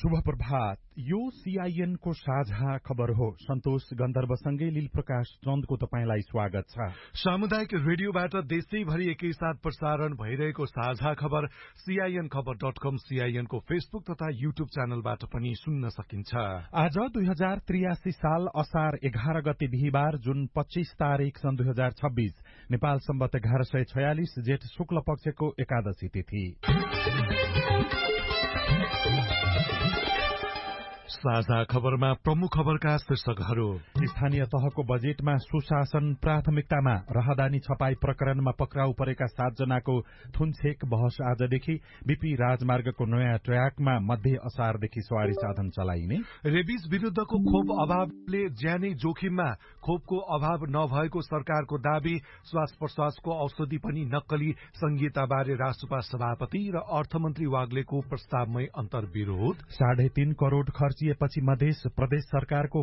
शुभ प्रभात। यो सीआईएन को साझा खबर हो। सन्तोष गन्धर्वसँगै लील प्रकाश चन्दको तपाईंलाई स्वागत छ। सामुदायिक रेडियोबाट देशैभरि एकैसाथ प्रसारण भइरहेको साझा खबर सीआईएन खबर.com, सीआईएन को फेसबुक तथा युट्युब च्यानलबाट पनि सुन्न सकिन्छ। आज 2083 साल असार 11 गते बिहीबार, जुन 25 तारिक सन् 2026, नेपाल सम्वत 1146 जेठ शुक्ल पक्षको एकादशी तिथि। साझा खबरमा प्रमुख खबरका शीर्षकहरू। स्थानीय तहको बजेटमा सुशासन प्राथमिकतामा, राहदानी छपाई प्रकरणमा पक्राउ परेका 7 जनाको थुनछेक बहस आजदेखि। बीपी राजमार्गको नयाँ ट्र्याकमा मध्य असारदेखि सवारी साधन चलाइने। रेबिस विरूद्धको खोप अभावले ज्यानै जोखिममा, खोपको अभाव नभएको सरकारको दावी। श्वास प्रश्वासको औषधि पनि नक्कली संहिताबारे राष्ट्रपा सभापति र अर्थमन्त्री वाग्लेको प्रस्तावमै अन्तर्विरोध। 3.5 करोड़ खर्चिएपछि मध्य प्रदेश सरकारको